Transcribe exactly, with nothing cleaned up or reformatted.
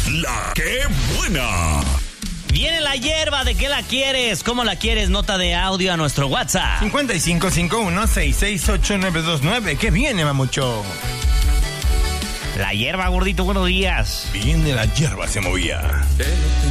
La que buena. Viene la hierba, ¿de qué la quieres? ¿Cómo la quieres? Nota de audio a nuestro WhatsApp. cincuenta y cinco cincuenta y uno sesenta y seis ocho nueve dos nueve. ¿Qué viene, mamucho? La hierba, gordito, buenos días. Viene la hierba, se movía.